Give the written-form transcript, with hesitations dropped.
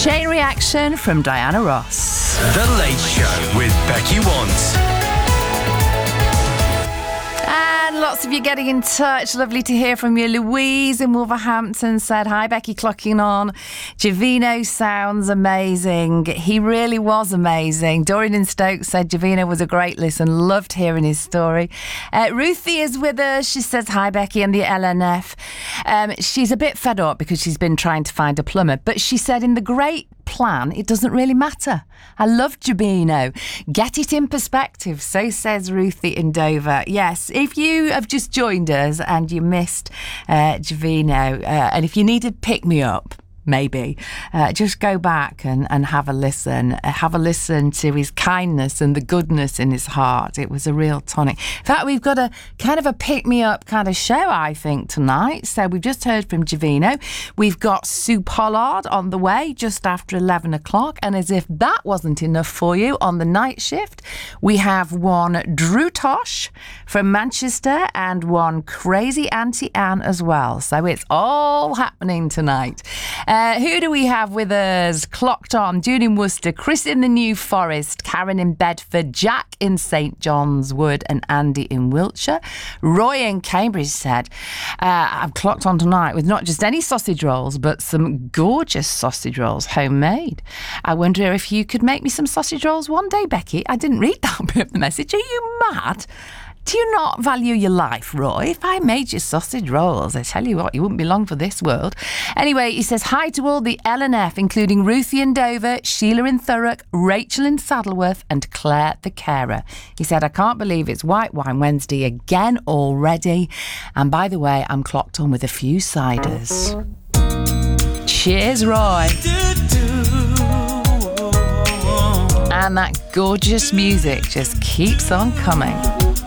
Chain Reaction from Diana Ross. The Late Show with Becky Want. And lots of you getting in touch. Lovely to hear from you. Louise in Wolverhampton said, hi, Becky, clocking on. Javino sounds amazing. He really was amazing. Dorian in Stoke said Javino was a great listen. Loved hearing his story. Ruthie is with us. She says, hi, Becky and the LNF. She's a bit fed up because she's been trying to find a plumber. But she said in the great plan, it doesn't really matter. I love Javino. Get it in perspective. So says Ruthie in Dover. Yes, if you have just joined us and you missed Javino, and if you need to pick me up, maybe, just go back and have a listen. Have a listen to his kindness and the goodness in his heart. It was a real tonic. In fact, we've got a kind of a pick-me-up kind of show, I think, tonight. So we've just heard from Javino. We've got Sue Pollard on the way just after 11 o'clock. And as if that wasn't enough for you, on the night shift, we have one Drew Tosh from Manchester and one Crazy Auntie Anne as well. So it's all happening tonight. Who do we have with us? Clocked on, June in Worcester, Chris in the New Forest, Karen in Bedford, Jack in St John's Wood and Andy in Wiltshire. Roy in Cambridge said, I'm clocked on tonight with not just any sausage rolls, but some gorgeous sausage rolls, homemade. I wonder if you could make me some sausage rolls one day, Becky. I didn't read that bit of the message. Are you mad? Do you not value your life, Roy? If I made you sausage rolls, I tell you what, you wouldn't be long for this world. Anyway, he says, hi to all the LNF, including Ruthie in Dover, Sheila in Thurrock, Rachel in Saddleworth and Claire the carer. He said, I can't believe it's White Wine Wednesday again already. And by the way, I'm clocked on with a few ciders. Cheers, Roy. And that gorgeous music just keeps on coming.